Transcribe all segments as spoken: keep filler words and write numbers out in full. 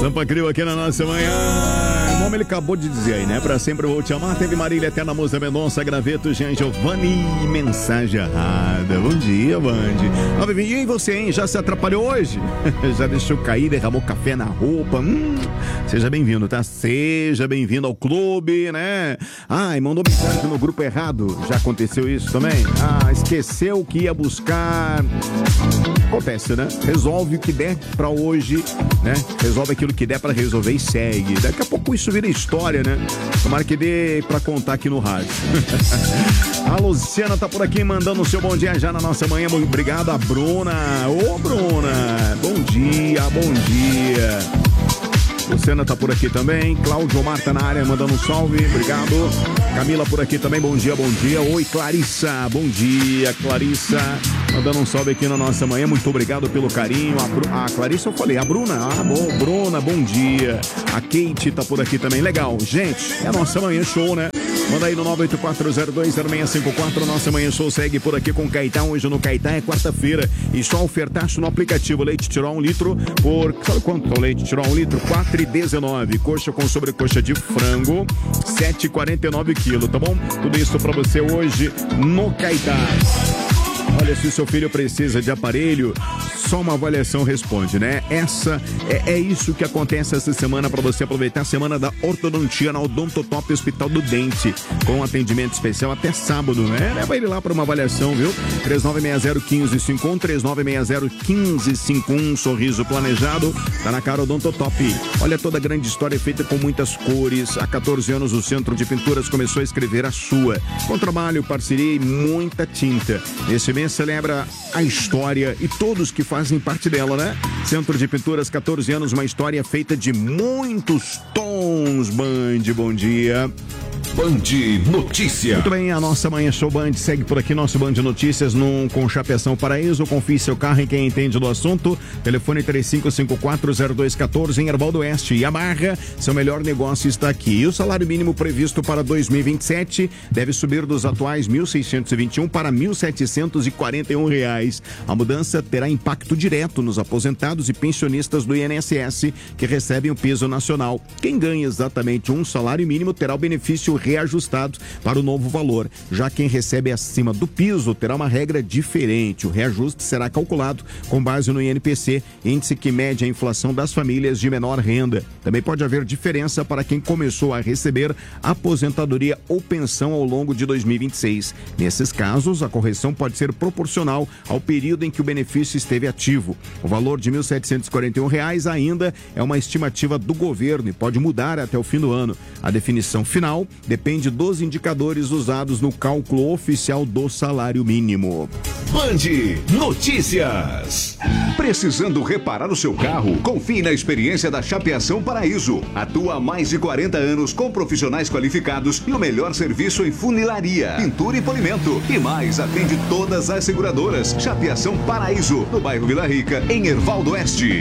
Sampa Crio aqui na nossa manhã. O nome ele acabou de dizer aí, né? Pra sempre vou te amar. Teve Marília, Eterna Musa Mendonça, Graveto, Jean Giovanni. Mensagem errada. Bom dia, Band. E você, hein? Já se atrapalhou hoje? Já deixou cair, derramou café na roupa? Hum, seja bem-vindo, tá? Seja bem-vindo ao clube, né? Ai, mandou mensagem no grupo errado. Já aconteceu isso também? Ah, esqueceu que ia buscar... Acontece, né? Resolve o que der pra hoje, né? Resolve aquilo que der pra resolver e segue. Daqui a pouco isso vira história, né? Tomara que dê pra contar aqui no rádio. A Luciana tá por aqui mandando o seu bom dia já na nossa manhã. Obrigado, a Bruna. Ô, Bruna. Bom dia, bom dia. Luciana tá por aqui também. Cláudio Omar tá na área mandando um salve. Obrigado. Camila por aqui também. Bom dia, bom dia. Oi, Clarissa. Bom dia, Clarissa. Mandando um salve aqui na nossa manhã. Muito obrigado pelo carinho. A, Bru... a Clarissa eu falei. A Bruna. Ah, bom. Bruna, bom dia. A Kate tá por aqui também. Legal. Gente, é a nossa manhã show, né? Manda aí no nove oito quatro zero dois zero seis cinco quatro. Nossa manhã show segue por aqui com Caetano. Hoje no Caetano é quarta-feira. E só ofertaço no aplicativo. Leite tirou um litro por... Sabe quanto é o leite tirou um litro? quatro e dezenove. Coxa com sobrecoxa de frango, sete e quarenta e nove quilo, tá bom? Tudo isso pra você hoje no Caetano. Olha, se o seu filho precisa de aparelho, só uma avaliação responde, né? Essa é, é isso que acontece essa semana para você aproveitar a semana da ortodontia na Odontotop Hospital do Dente, com atendimento especial até sábado, né? Leva ele lá para uma avaliação, viu? três nove seis zero um cinco cinco um, três nove seis zero um cinco cinco um, sorriso planejado, tá na cara Odontotop. Olha, toda a grande história é feita com muitas cores. Há quatorze anos o Centro de Pinturas começou a escrever a sua, com trabalho, parceria e muita tinta. Esse mês celebra a história e todos que fazem parte dela, né? Centro de Pinturas, quatorze anos, uma história feita de muitos tons. Band, bom dia. Band Notícia. Muito bem, a nossa manhã show Band segue por aqui, nosso Band Notícias no, com Chapeação Paraíso. Confie seu carro em quem entende do assunto. Telefone três cinco cinco quatro zero dois um quatro em Erval do Oeste. E a Barra, seu melhor negócio está aqui. E o salário mínimo previsto para dois mil e vinte e sete deve subir dos atuais mil seiscentos e vinte e um para mil setecentos e quarenta e um reais. A mudança terá impacto direto nos aposentados e pensionistas do I N S S que recebem o piso nacional. Quem ganha exatamente um salário mínimo terá o benefício reajustado para o novo valor. Já quem recebe acima do piso terá uma regra diferente. O reajuste será calculado com base no I N P C, índice que mede a inflação das famílias de menor renda. Também pode haver diferença para quem começou a receber aposentadoria ou pensão ao longo de dois mil e vinte e seis. Nesses casos, a correção pode ser proporcional ao período em que o benefício esteve ativo. O valor de mil setecentos e quarenta e um reais ainda é uma estimativa do governo e pode mudar até o fim do ano. A definição final depende dos indicadores usados no cálculo oficial do salário mínimo. Band Notícias. Precisando reparar o seu carro? Confie na experiência da Chapeação Paraíso. Atua há mais de quarenta anos com profissionais qualificados e o melhor serviço em funilaria, pintura e polimento. E mais, atende todas as seguradoras. Chapeação Paraíso, no bairro Vila Rica, em Erval do Oeste.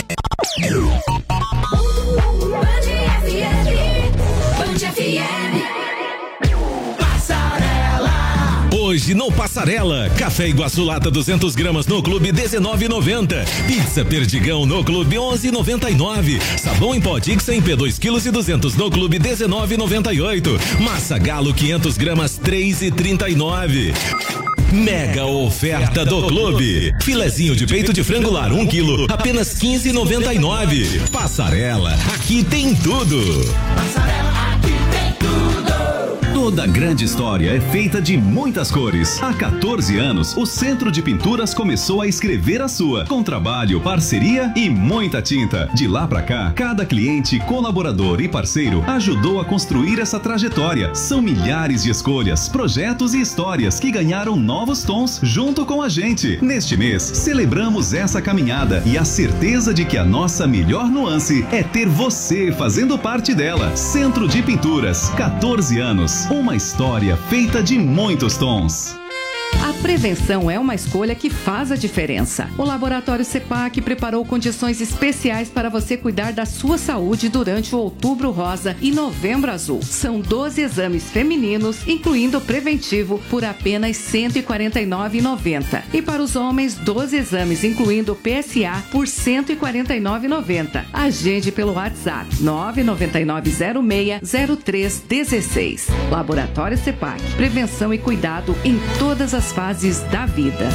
Hoje no Passarela, café Iguaçu lata duzentas gramas no Clube dezenove e noventa, pizza Perdigão no Clube onze e noventa e nove, sabão em pó Dixa em P dois quilos e duzentos no Clube dezenove e noventa e oito, massa Galo quinhentas gramas três e trinta e nove. Mega oferta do Clube. Filezinho de peito de frango lar um quilo, apenas quinze e noventa e nove. Passarela, aqui tem tudo. Passarela, aqui tem tudo. Toda grande história é feita de muitas cores. Há quatorze anos, o Centro de Pinturas começou a escrever a sua, com trabalho, parceria e muita tinta. De lá pra cá, cada cliente, colaborador e parceiro ajudou a construir essa trajetória. São milhares de escolhas, projetos e histórias que ganharam novos tons junto com a gente. Neste mês, celebramos essa caminhada e a certeza de que a nossa melhor nuance é ter você fazendo parte dela. Centro de Pinturas, quatorze anos. Uma história feita de muitos tons. A prevenção é uma escolha que faz a diferença. O Laboratório CEPAC preparou condições especiais para você cuidar da sua saúde durante o Outubro Rosa e Novembro Azul. São doze exames femininos, incluindo o preventivo, por apenas cento e quarenta e nove reais e noventa centavos. E para os homens, doze exames, incluindo o P S A, por cento e quarenta e nove reais e noventa centavos. Agende pelo WhatsApp nove nove nove zero seis zero três um seis. Laboratório CEPAC. Prevenção e cuidado em todas as fases da vida.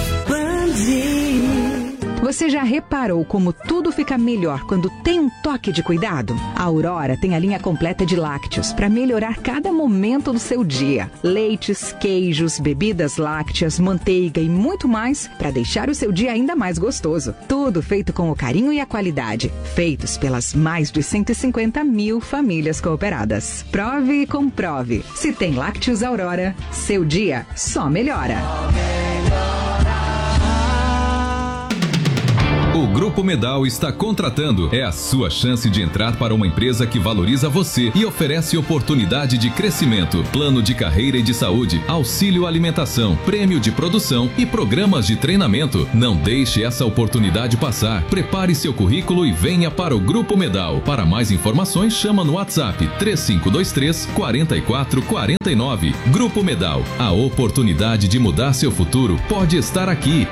Você já reparou como tudo fica melhor quando tem um toque de cuidado? A Aurora tem a linha completa de lácteos para melhorar cada momento do seu dia. Leites, queijos, bebidas lácteas, manteiga e muito mais para deixar o seu dia ainda mais gostoso. Tudo feito com o carinho e a qualidade. Feitos pelas mais de cento e cinquenta mil famílias cooperadas. Prove e comprove. Se tem lácteos Aurora, seu dia só melhora. O Grupo Medal está contratando. É a sua chance de entrar para uma empresa que valoriza você e oferece oportunidade de crescimento, plano de carreira e de saúde, auxílio alimentação, prêmio de produção e programas de treinamento. Não deixe essa oportunidade passar. Prepare seu currículo e venha para o Grupo Medal. Para mais informações, chama no WhatsApp três cinco dois três, quatro quatro quatro nove. Grupo Medal. A oportunidade de mudar seu futuro pode estar aqui.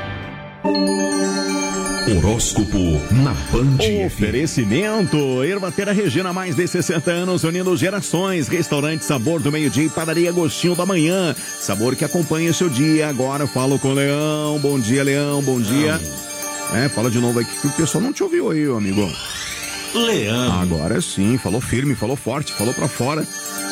Horóscopo na Band. Oferecimento. Ervatera Regina, mais de sessenta anos, unindo gerações. Restaurante Sabor do Meio-Dia e Padaria Gostinho da Manhã. Sabor que acompanha o seu dia. Agora falo com o Leão. Bom dia, Leão. Bom dia. É, fala de novo aí que o pessoal não te ouviu aí, amigo. Leão. Agora sim, falou firme, falou forte, falou pra fora.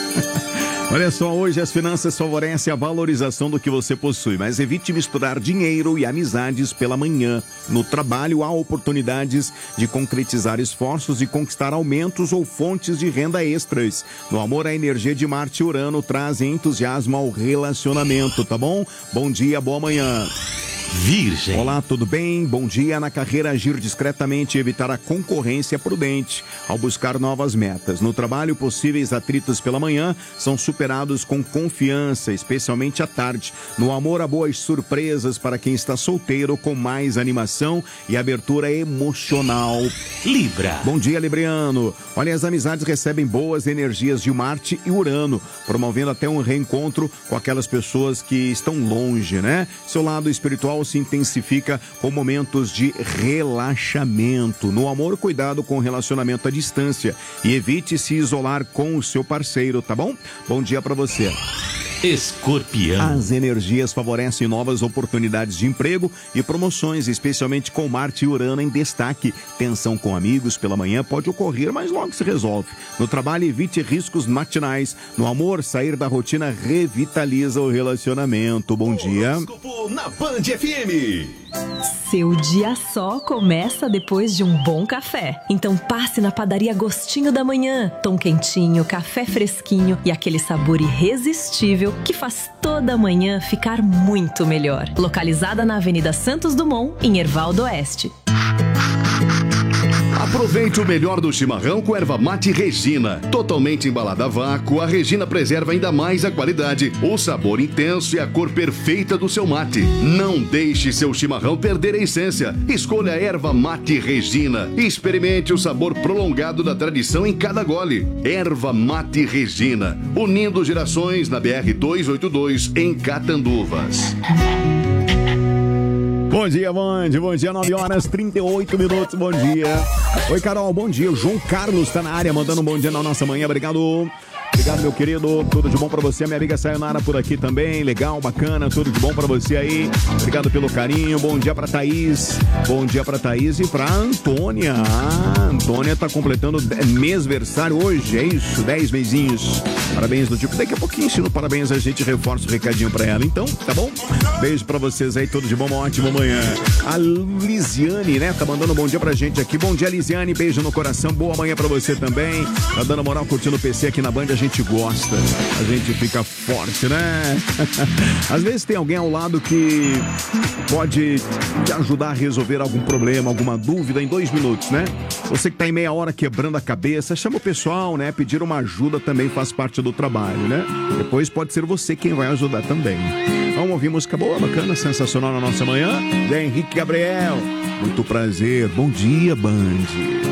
Olha só, hoje as finanças favorecem a valorização do que você possui, mas evite misturar dinheiro e amizades pela manhã. No trabalho, há oportunidades de concretizar esforços e conquistar aumentos ou fontes de renda extras. No amor, a energia de Marte e Urano traz entusiasmo ao relacionamento, tá bom? Bom dia, boa manhã. Virgem. Olá, tudo bem? Bom dia. Na carreira, agir discretamente e evitar a concorrência prudente ao buscar novas metas. No trabalho, possíveis atritos pela manhã são superados com confiança, especialmente à tarde. No amor, há boas surpresas para quem está solteiro, com mais animação e abertura emocional. Libra. Bom dia, Libriano. Olha, as amizades recebem boas energias de Marte e Urano, promovendo até um reencontro com aquelas pessoas que estão longe, né? Seu lado espiritual se intensifica com momentos de relaxamento. No amor, cuidado com o relacionamento à distância e evite se isolar com o seu parceiro, tá bom? Bom dia pra você. Escorpião. As energias favorecem novas oportunidades de emprego e promoções, especialmente com Marte e Urano em destaque. Tensão com amigos pela manhã pode ocorrer, mas logo se resolve. No trabalho, evite riscos matinais. No amor, sair da rotina revitaliza o relacionamento. Bom dia. Horóscopo na Band F M. Seu dia só começa depois de um bom café. Então passe na Padaria Gostinho da Manhã. Pão quentinho, café fresquinho e aquele sabor irresistível que faz toda a manhã ficar muito melhor. Localizada na Avenida Santos Dumont, em Hervaldo Oeste. Aproveite o melhor do chimarrão com erva mate Regina. Totalmente embalada a vácuo, a Regina preserva ainda mais a qualidade, o sabor intenso e a cor perfeita do seu mate. Não deixe seu chimarrão perder a essência. Escolha a erva mate Regina e experimente o sabor prolongado da tradição em cada gole. Erva mate Regina, unindo gerações na B R duzentos e oitenta e dois, em Catanduvas. Bom dia, Band. Bom dia, nove horas e trinta e oito minutos. Bom dia. Oi, Carol. Bom dia. O João Carlos está na área, mandando um bom dia na nossa manhã. Obrigado. Obrigado, meu querido. Tudo de bom pra você. Minha amiga Sayonara por aqui também. Legal, bacana. Tudo de bom pra você aí. Obrigado pelo carinho. Bom dia pra Thaís. Bom dia pra Thaís e pra Antônia. Ah, Antônia tá completando mêsversário hoje. É isso, dez mesinhos. Parabéns do tipo. Daqui a pouquinho, ensino parabéns, a gente reforça o recadinho pra ela. Então, tá bom? Beijo pra vocês aí. Tudo de bom, uma ótima manhã. A Lisiane, né? Tá mandando um bom dia pra gente aqui. Bom dia, Lisiane. Beijo no coração. Boa manhã pra você também. Tá dando moral, curtindo o P C aqui na Band. A gente gente gosta, a gente fica forte, né? Às vezes tem alguém ao lado que pode te ajudar a resolver algum problema, alguma dúvida em dois minutos, né? Você que tá em meia hora quebrando a cabeça, chama o pessoal, né? Pedir uma ajuda também faz parte do trabalho, né? Depois pode ser você quem vai ajudar também. Vamos ouvir música boa, bacana, sensacional na nossa manhã. Zé Henrique Gabriel, muito prazer, bom dia, Band.